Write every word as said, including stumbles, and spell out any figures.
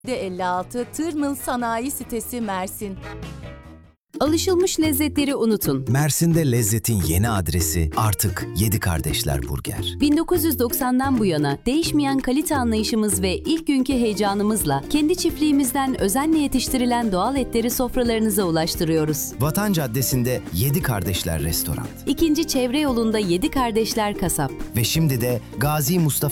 elli altı Tırmıl Sanayi Sitesi Mersin. Alışılmış lezzetleri unutun. Mersin'de lezzetin yeni adresi artık Yedi Kardeşler Burger. bin dokuz yüz doksandan bu yana değişmeyen kalite anlayışımız ve ilk günkü heyecanımızla kendi çiftliğimizden özenle yetiştirilen doğal etleri sofralarınıza ulaştırıyoruz. Vatan Caddesi'nde Yedi Kardeşler Restoran. İkinci çevre yolunda Yedi Kardeşler Kasap. Ve şimdi de Gazi Mustafa